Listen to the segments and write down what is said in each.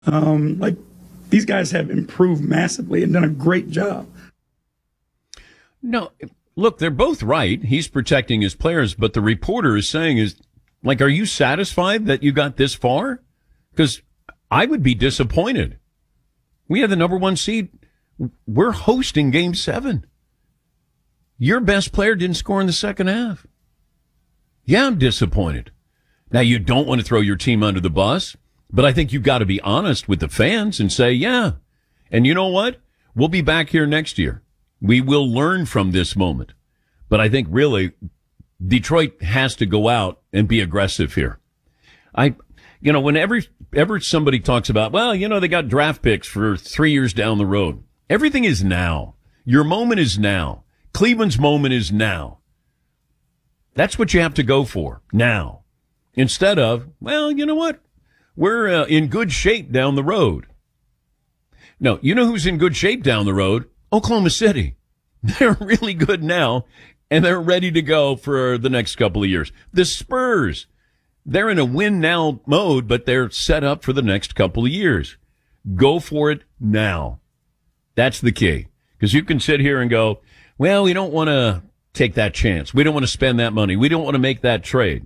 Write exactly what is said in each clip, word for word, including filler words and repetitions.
Um, like, these guys have improved massively and done a great job. No, look, they're both right. He's protecting his players, but the reporter is saying is, like, are you satisfied that you got this far? Because I would be disappointed. We have the number one seed. We're hosting game seven. Your best player didn't score in the second half. Yeah, I'm disappointed. Now, you don't want to throw your team under the bus, but I think you've got to be honest with the fans and say, yeah. And you know what? We'll be back here next year. We will learn from this moment. But I think really Detroit has to go out and be aggressive here. I, you know, whenever ever somebody talks about, well, you know, they got draft picks for three years down the road. Everything is now. Your moment is now. Cleveland's moment is now. That's what you have to go for now. Instead of, well, you know what? We're uh, in good shape down the road. No, you know who's in good shape down the road? Oklahoma City. They're really good now, and they're ready to go for the next couple of years. The Spurs, they're in a win-now mode, but they're set up for the next couple of years. Go for it now. That's the key. Because you can sit here and go, well, we don't want to take that chance. We don't want to spend that money. We don't want to make that trade.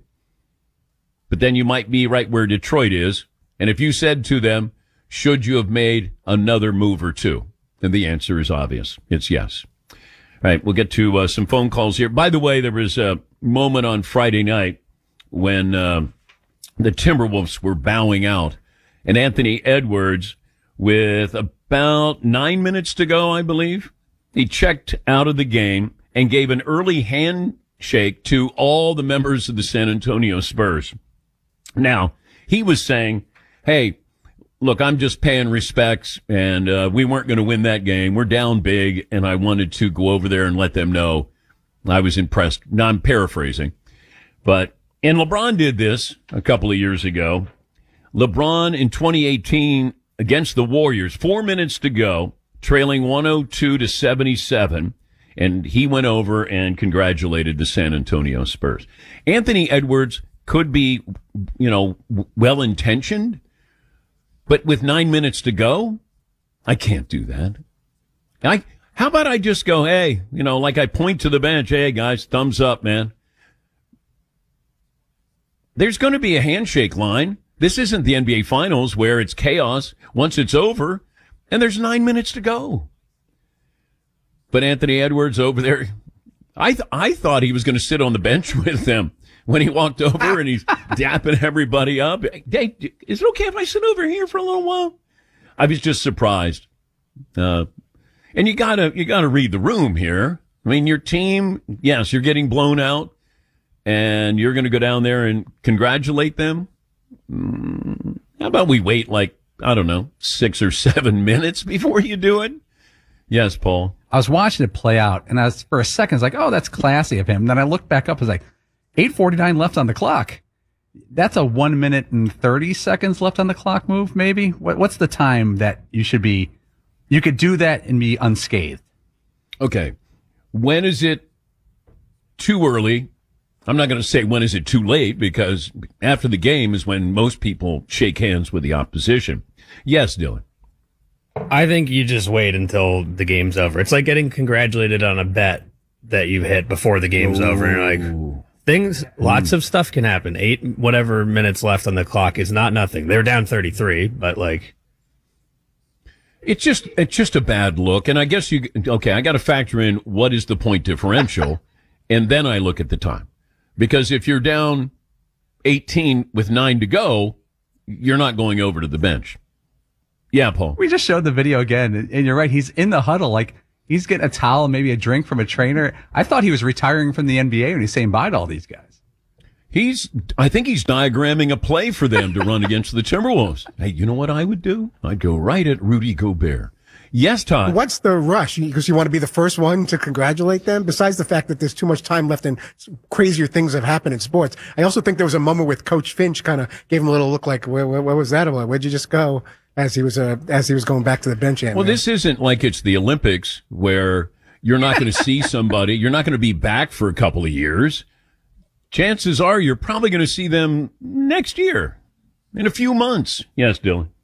But then you might be right where Detroit is. And if you said to them, should you have made another move or two? Then the answer is obvious. It's yes. All right, we'll get to uh, some phone calls here. By the way, there was a moment on Friday night when uh, the Timberwolves were bowing out. And Anthony Edwards, with about nine minutes to go, I believe, he checked out of the game and gave an early handshake to all the members of the San Antonio Spurs. Now, he was saying, hey, look, I'm just paying respects, and uh, we weren't going to win that game. We're down big, and I wanted to go over there and let them know I was impressed. Now, I'm paraphrasing. But, and LeBron did this a couple of years ago. LeBron in twenty eighteen against the Warriors, four minutes to go, trailing one oh two to seventy-seven, and he went over and congratulated the San Antonio Spurs. Anthony Edwards could be, you know, well-intentioned, but with nine minutes to go, I can't do that. I, how about I just go, hey, you know, like I point to the bench, hey, guys, thumbs up, man. There's going to be a handshake line. This isn't the N B A Finals where it's chaos once it's over, and there's nine minutes to go. But Anthony Edwards over there, I th- I thought he was going to sit on the bench with them when he walked over and he's dapping everybody up. Hey, is it okay if I sit over here for a little while? I was just surprised. Uh, and you gotta, you gotta read the room here. I mean, your team, yes, you're getting blown out and you're going to go down there and congratulate them. Mm, how about we wait like, I don't know, six or seven minutes before you do it? Yes, Paul. I was watching it play out and I was, for a second, I was like, oh, that's classy of him. And then I looked back up, I was like, eight forty-nine left on the clock. That's a one minute and thirty seconds left on the clock move, maybe? What, what's the time that you should be, you could do that and be unscathed? Okay. When is it too early? I'm not going to say when is it too late, because after the game is when most people shake hands with the opposition. Yes, Dylan. I think you just wait until the game's over. It's like getting congratulated on a bet that you hit before the game's Ooh. over. And you're like, things, lots of stuff can happen. Eight, whatever minutes left on the clock is not nothing. They're down thirty-three, but like. It's just, it's just a bad look. And I guess you, okay, I got to factor in what is the point differential. And then I look at the time. Because if you're down eighteen with nine to go, you're not going over to the bench. Yeah, Paul. We just showed the video again, and you're right. He's in the huddle, like he's getting a towel, maybe a drink from a trainer. I thought he was retiring from the N B A when he's saying bye to all these guys. He's, I think he's diagramming a play for them to run against the Timberwolves. Hey, you know what I would do? I'd go right at Rudy Gobert. Yes, Todd. What's the rush? Because you want to be the first one to congratulate them? Besides the fact that there's too much time left and crazier things have happened in sports. I also think there was a moment with Coach Finch kind of gave him a little look like, where, where, where was that about? Where'd you just go? As he was, uh, as he was going back to the bench. Well, this isn't like it's the Olympics where you're not going to see somebody. You're not going to be back for a couple of years. Chances are you're probably going to see them next year in a few months. Yes, Dylan.